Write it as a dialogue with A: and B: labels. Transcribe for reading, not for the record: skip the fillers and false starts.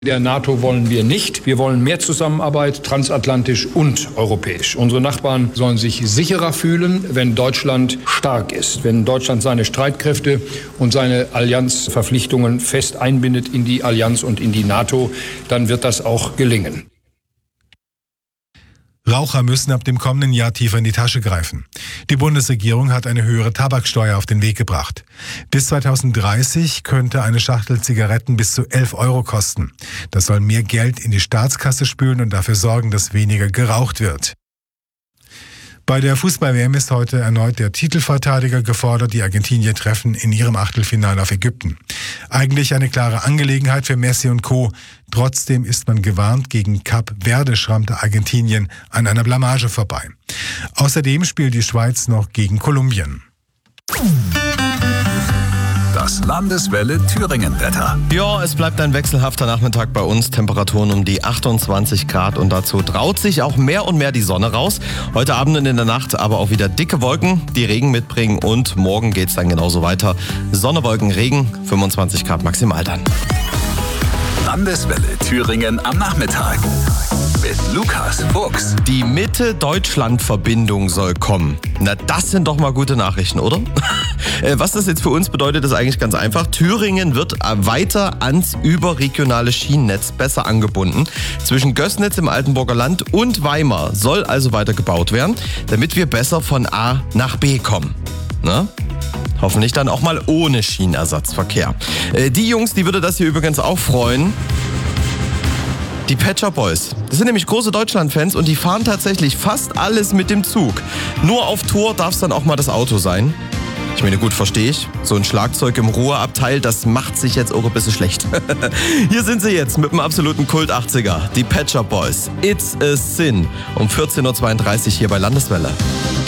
A: Der NATO wollen wir nicht. Wir wollen mehr Zusammenarbeit, transatlantisch und europäisch. Unsere Nachbarn sollen sich sicherer fühlen, wenn Deutschland stark ist, wenn Deutschland seine Streitkräfte und seine Allianzverpflichtungen fest einbindet in die Allianz und in die NATO, dann wird das auch gelingen.
B: Raucher müssen ab dem kommenden Jahr tiefer in die Tasche greifen. Die Bundesregierung hat eine höhere Tabaksteuer auf den Weg gebracht. Bis 2030 könnte eine Schachtel Zigaretten bis zu 11 € kosten. Das soll mehr Geld in die Staatskasse spülen und dafür sorgen, dass weniger geraucht wird. Bei der Fußball-WM ist heute erneut der Titelverteidiger gefordert. Die Argentinier treffen in ihrem Achtelfinale auf Ägypten. Eigentlich eine klare Angelegenheit für Messi und Co. Trotzdem ist man gewarnt, gegen Kap Verde schrammte Argentinien an einer Blamage vorbei. Außerdem spielt die Schweiz noch gegen Kolumbien.
C: Das Landeswelle Thüringen-Wetter.
D: Ja, es bleibt ein wechselhafter Nachmittag bei uns. Temperaturen um die 28 Grad und dazu traut sich auch mehr und mehr die Sonne raus. Heute Abend und in der Nacht aber auch wieder dicke Wolken, die Regen mitbringen und morgen geht's dann genauso weiter. Sonne, Wolken, Regen, 25 Grad maximal dann.
C: Landeswelle Thüringen am Nachmittag. Mit Lukas Fuchs.
D: Die Mitte-Deutschland-Verbindung soll kommen. Na, das sind doch mal gute Nachrichten, oder? Was das jetzt für uns bedeutet, ist eigentlich ganz einfach. Thüringen wird weiter ans überregionale Schienennetz besser angebunden. Zwischen Gößnitz im Altenburger Land und Weimar soll also weiter gebaut werden, damit wir besser von A nach B kommen. Na? Hoffentlich dann auch mal ohne Schienenersatzverkehr. Die Jungs, die würde das hier übrigens auch freuen. Die Pet Shop Boys. Das sind nämlich große Deutschland-Fans und die fahren tatsächlich fast alles mit dem Zug. Nur auf Tour darf es dann auch mal das Auto sein. Ich meine, gut, verstehe ich. So ein Schlagzeug im Ruheabteil, das macht sich jetzt auch ein bisschen schlecht. Hier sind sie jetzt mit dem absoluten Kult-80er. Die Pet Shop Boys. It's a Sin. Um 14.32 Uhr hier bei Landeswelle.